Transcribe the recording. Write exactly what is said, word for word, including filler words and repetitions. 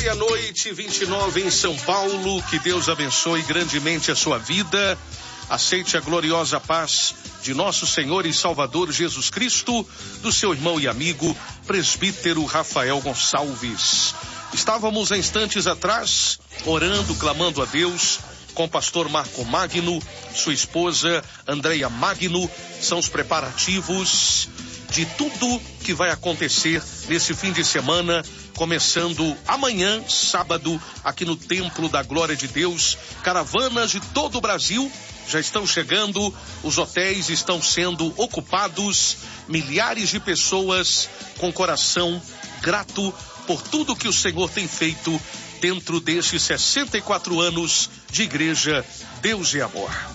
Meia-noite, vinte e nove em São Paulo. Que Deus abençoe grandemente a sua vida. Aceite a gloriosa paz de nosso Senhor e Salvador Jesus Cristo, do seu irmão e amigo, presbítero Rafael Gonçalves. Estávamos há instantes atrás, orando, clamando a Deus, com o pastor Marco Magno, sua esposa Andréia Magno. São os preparativos de tudo que vai acontecer nesse fim de semana, começando amanhã, sábado, aqui no Templo da Glória de Deus. Caravanas de todo o Brasil já estão chegando, os hotéis estão sendo ocupados, milhares de pessoas com coração grato por tudo que o Senhor tem feito dentro destes sessenta e quatro anos de igreja Deus e Amor.